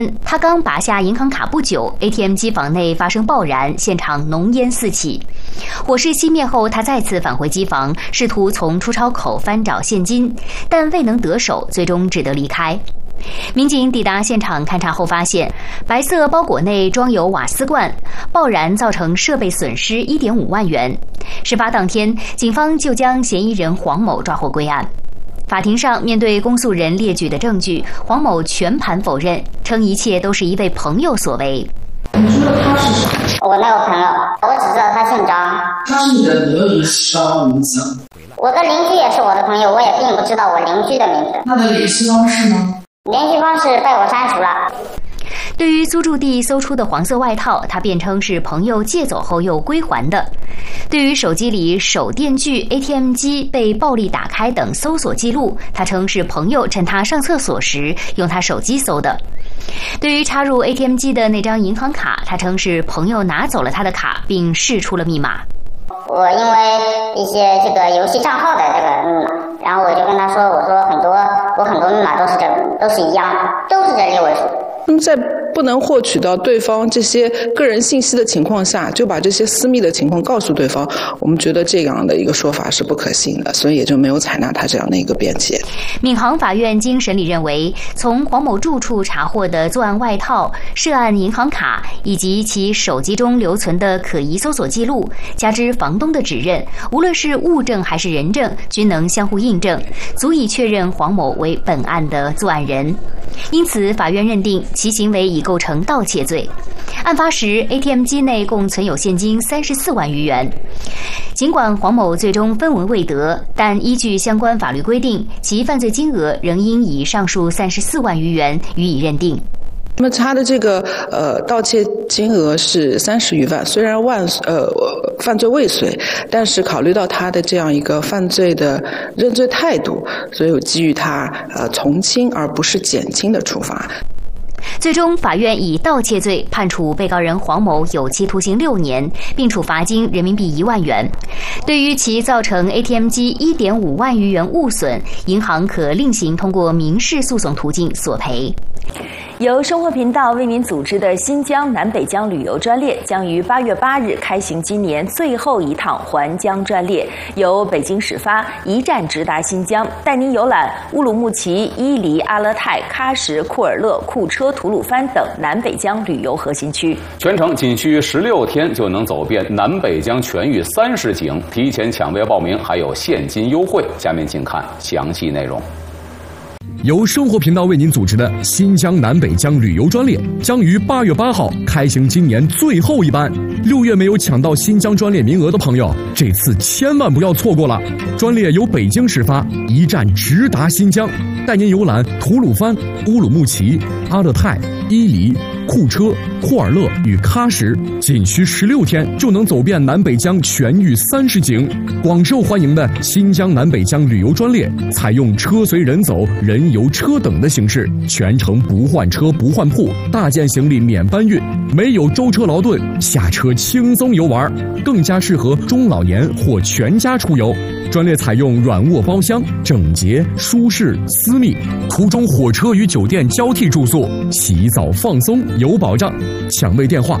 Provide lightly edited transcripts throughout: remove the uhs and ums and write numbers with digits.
他刚拔下银行卡不久 ，ATM 机房内发生爆燃，现场浓烟四起。火势熄灭后，他再次返回机房，试图从出钞口翻找现金，但未能得手，最终只得离开。民警抵达现场勘查后发现，白色包裹内装有瓦斯罐，爆燃造成设备损失1.5万元。事发当天，警方就将嫌疑人黄某抓获归案。法庭上，面对公诉人列举的证据，黄某全盘否认，称一切都是一位朋友所为。 你知道他是谁？ 我没有朋友，我只知道他姓张。 他是你的邻居啥名字？ 我的邻居也是我的朋友，我也并不知道我邻居的名字。 他的联系方式呢？ 联系方式被我删除了。 对于租住地搜出的黄色外套，他辩称是朋友借走后又归还的。对于手机里手电锯、ATM 机被暴力打开等搜索记录，他称是朋友趁他上厕所时用他手机搜的。对于插入 ATM 机的那张银行卡，他称是朋友拿走了他的卡，并释出了密码。 我因为一些这个游戏账号的这个密码，然后我就跟他说，我说我很多密码都是一样，都是这6位数。 那么在不能获取到对方这些个人信息的情况下，就把这些私密的情况告诉对方，我们觉得这样的一个说法是不可信的，所以也就没有采纳他这样的一个辩解。 闵行法院经审理认为，从黄某住处查获的作案外套、涉案银行卡以及其手机中留存的可疑搜索记录，加之房东的指认，无论是物证还是人证，均能相互印证，足以确认黄某为本案的作案人。因此，法院认定其行为已构成盗窃罪。案发时 ，ATM 机内共存有现金34万余元。尽管黄某最终分文未得，但依据相关法律规定，其犯罪金额仍应以上述34万余元予以认定。 那么他的这个盗窃金额是30余万，虽然犯罪未遂，但是考虑到他的这样一个犯罪的认罪态度，所以我给予他从轻而不是减轻的处罚。 最终，法院以盗窃罪判处被告人黄某有期徒刑6年，并处罚金人民币1万元。对于其造成 ATM 机1.5万余元误损，银行可另行通过民事诉讼途径索赔。 由生活频道为您组织的新疆南北疆旅游专列将于8月8日开行今年最后一趟环疆专列，由北京始发，一站直达新疆，带您游览乌鲁木齐、伊犁、阿勒泰、喀什、库尔勒、库车、吐鲁番等南北疆旅游核心区。 全程仅需16天就能走遍南北疆全域30景，提前抢位报名还有现金优惠。下面请看详细内容。 由生活频道为您组织的新疆南北疆旅游专列将于8月8号开行今年最后一班。6月没有抢到新疆专列名额的朋友，这次千万不要错过了。专列由北京始发，一站直达新疆，带您游览吐鲁番、乌鲁木齐、阿勒泰、伊犁、库车、库尔勒与喀什，仅需16天就能走遍南北疆全域30景。广受欢迎的新疆南北疆旅游专列采用车随人走、人游车等的形式，全程不换车不换铺，大件行李免搬运，没有舟车劳顿，下车轻松游玩，更加适合中老年或全家出游。专列采用软卧包厢，整洁舒适私密，途中火车与酒店交替住宿，洗澡放松有保障。抢位电话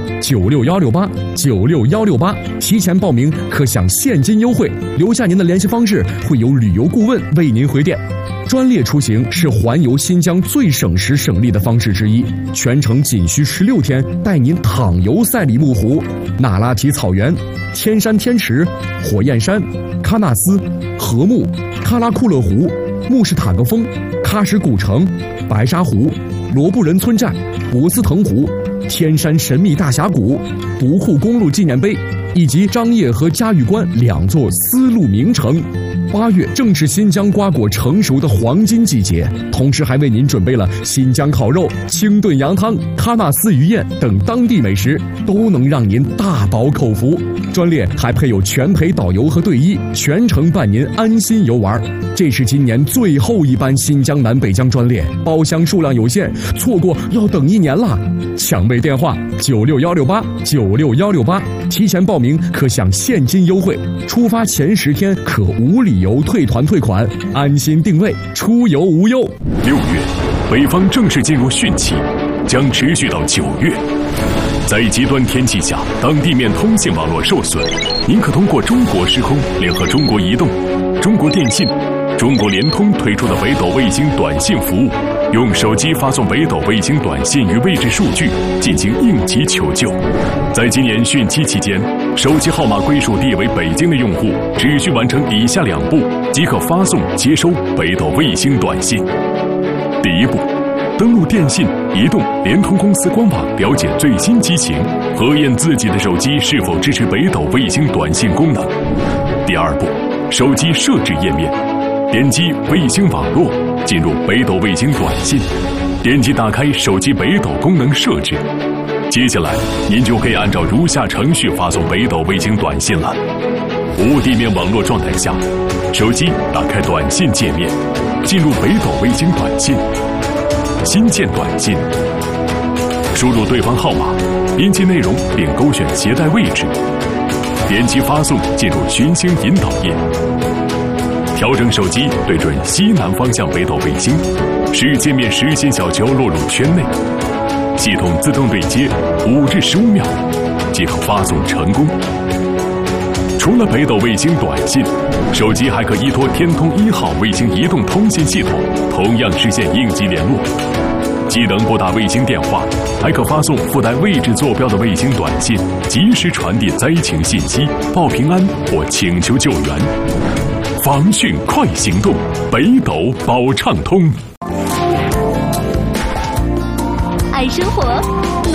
96168，96168，提前报名可享现金优惠，留下您的联系方式，会有旅游顾问为您回电。专列出行是环游新疆最省时省力的方式之一，全程仅需16天，带您淌游赛里木湖、那拉提草原、天山天池、火焰山、喀纳斯、禾木、喀拉库勒湖、穆什塔格峰、喀什古城、白沙湖、罗布人村寨、博斯腾湖、天山神秘大峡谷、独库公路纪念碑，以及张掖和嘉峪关2座丝路名城。8月正是新疆瓜果成熟的黄金季节，同时还为您准备了新疆烤肉、清炖羊汤、喀纳斯鱼宴等当地美食，都能让您大饱口福。专列还配有全陪导游和队医，全程伴您安心游玩。这是今年最后一班新疆南北疆专列，包厢数量有限，错过要等1年了。抢位电话96168，96168，提前报名可享现金优惠，出发前10天可无理由退团退款，安心定位，出游无忧。 6月，北方正式进入汛期， 将持续到9月。在极端天气下，当地面通信网络受损，您可通过中国时空联合中国移动、中国电信、中国联通推出的北斗卫星短信服务，用手机发送北斗卫星短信与位置数据进行应急求救。在今年汛期期间，手机号码归属地为北京的用户只需完成以下2步即可发送接收北斗卫星短信。第1步，登录电信、移动、联通公司官网了解最新机型，核验自己的手机是否支持北斗卫星短信功能。第2步，手机设置页面，点击卫星网络，进入北斗卫星短信，点击打开手机北斗功能设置。接下来，您就可以按照如下程序发送北斗卫星短信了。无地面网络状态下，手机打开短信界面，进入北斗卫星短信，新建短信，输入对方号码，编辑内容并勾选携带位置，点击发送，进入寻星引导页，调整手机对准西南方向北斗卫星，使界面实心小球落入圈内，系统自动对接5至15秒，即可发送成功。除了北斗卫星短信，手机还可依托天通1号卫星移动通信系统，同样实现应急联络。既能拨打卫星电话，还可发送附带位置坐标的卫星短信，及时传递灾情信息，报平安或请求救援。防汛快行动，北斗保畅通。 爱生活。